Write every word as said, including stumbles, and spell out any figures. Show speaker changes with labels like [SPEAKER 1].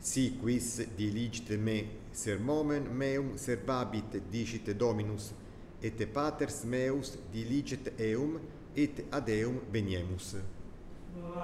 [SPEAKER 1] Si quis diligite me sermomen meum servabit dicite Dominus, et Paters meus diligit eum, et ad eum veniemus.